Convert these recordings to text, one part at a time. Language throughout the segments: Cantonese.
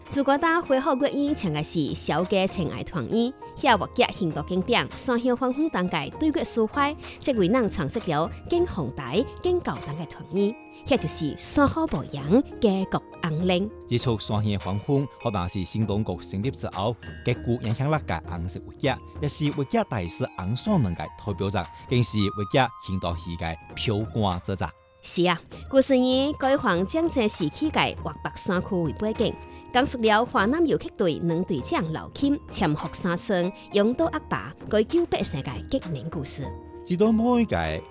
如果打會好國語，唱嘅是小嘅情愛團語，遐活躍行動經典，雙向歡呼當界對決抒懷，即為人創設了更宏大、更高檔嘅團語，遐就是山好無恙嘅國紅令。 自從雙向歡呼，可能是新當局成立之後，結果影響力嘅紅色活躍，也是活躍大使紅雙能嘅代表作，更是活躍行動世界飄光之作。 是啊，故事以解放戰爭時期嘅華北山區為背景，講述了華南游擊隊兩隊長劉欽潛伏山村，勇鬥惡霸，解救百姓嘅革命故事。 知道每個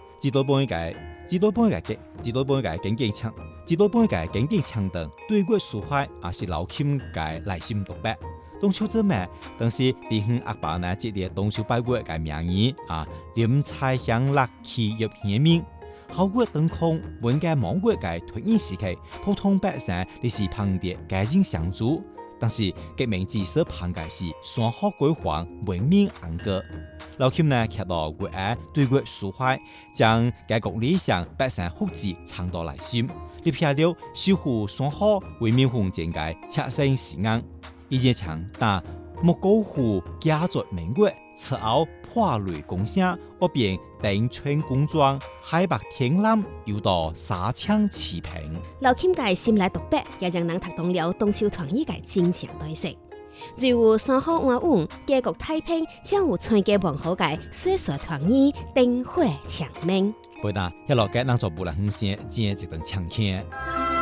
經濟強等對國抒懷，也是劉欽嘅內心獨白。當初做咩？當時地方惡霸呢，接連東修拜國嘅名義斂財享樂，欺辱人民。後國當空，本屆亡國嘅團結時期，普通百姓歷史膨跌，家境相助。但是革命至少龐嘅是山好歸還，文明安歌。劉欽呢，劇到國愛對國抒懷，將家國理想、百姓福祉藏到內心，立下了守護山好、為民奉獻嘅切身誓言。以前唱但莫高呼家族民國，此後破雷公聲，我便頂穿工裝，海白天藍，又到沙槍持平。 劉欽嘅心內獨白，也讓人讀懂了東潮團語嘅真正對色。如有山好安穩，家國太平，將有傳家王好嘅歲歲團語，燈火長明。 背單一落街，人做不能先，真係一頓唱腔。